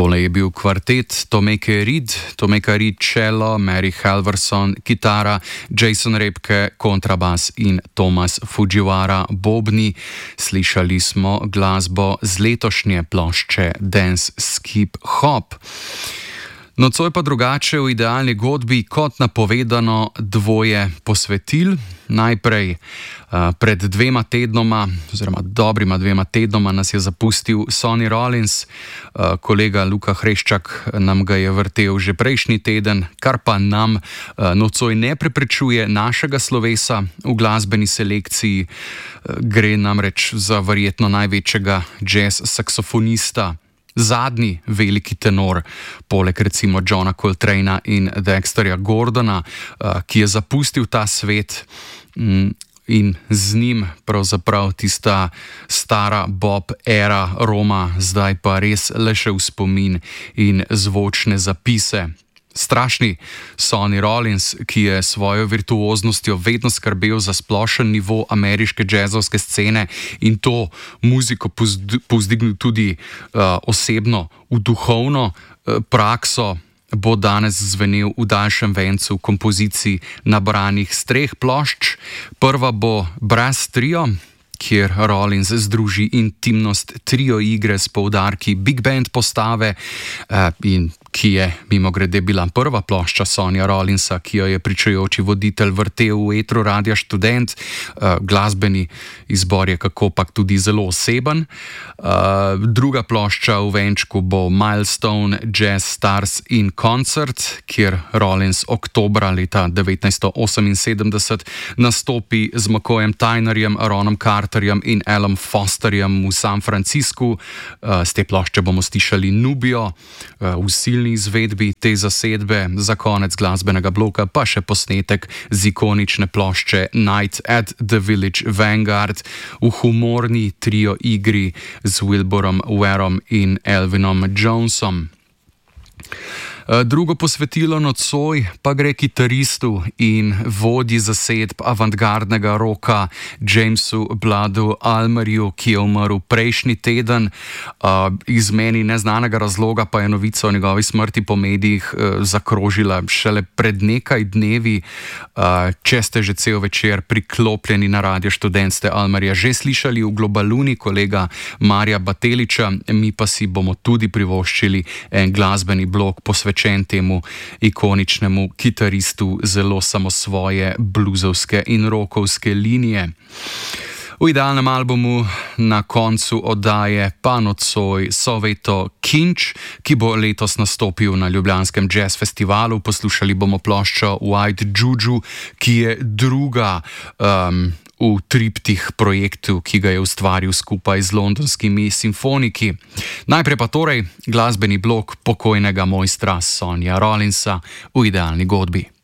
Tole je bil kvartet Tomeke Reed cello, Mary Halverson kitara, Jason Repke kontrabas in Tomas Fujiwara bobni. Slišali smo glasbo z letošnje plošče Dance Skip Hop. Nocoj pa drugače v idealni godbi, kot napovedano, dvoje posvetil. Najprej pred dobrima dvema tednoma nas je zapustil Sonny Rollins. Kolega Luka Hreščak nam ga je vrtel že prejšnji teden, kar pa nam nocoj ne preprečuje našega slovesa v glasbeni selekciji. Gre namreč za verjetno največjega jazz saksofonista, zadnji veliki tenor, poleg recimo Johna Coltrana in Dexterja Gordona, ki je zapustil ta svet, in z njim pravzaprav tista stara Bob era roma, zdaj pa res le še v spomin in zvočne zapise. Strašni Sonny Rollins, ki je svojo virtuoznostjo vedno skrbel za splošen nivo ameriške džezovske scene in to muziko povzdignil tudi osebno v duhovno prakso, bo danes zvenel v daljšem vencu kompozicij nabranih s 3 plošč. Prva bo Brass Trio, kjer Rollins združi intimnost trio igre s poudarki big band postave, in ki je mimogrede bila prva plošča Sonnyja Rollinsa, ki jo je pričujoči voditelj vrtel v etru Radia Študent. Glasbeni izbor je kakopak tudi zelo oseben. Druga plošča v venčku bo Milestone Jazz Stars in Concert, kjer Rollins oktobra leta 1978 nastopi z McCoyem Tynerjem, Ronom Carterjem in Alom Fosterjem v San Franciscu. Z te plošče bomo slišali Nubio v silni izvedbi te zasedbe, za konec glasbenega bloka pa še posnetek z ikonične plošče Night at the Village Vanguard v humorni trio igri z Wilburom Warom in Elvinom Jonesom. Drugo posvetilo nocoj pa gre kitaristu in vodji zasedb avantgardnega roka Jamesu Bloodu Ulmerju, ki je umrl prejšnji teden. Iz meni neznanega razloga pa je novica o njegovi smrti po medijih zakrožila šele pred nekaj dnevi. Če ste že cel večer priklopljeni na Radio Študent, ste Ulmerja že slišali v Globaluni kolega Marija Bateliča, mi pa si bomo tudi privoščili en glasbeni blok posvečen temu ikoničnemu kitaristu zelo samosvoje bluzovske in rokovske linije. V idealnem albumu na koncu oddaje pa nocoj Soveto Kinč, ki bo letos nastopil na ljubljanskem jazz festivalu. Poslušali bomo ploščo White Juju, ki je druga v triptih projektu, ki ga je ustvaril skupaj z londonskimi simfoniki. Najprej pa torej glasbeni blok pokojnega mojstra Sonnyja Rollinsa v idealni godbi.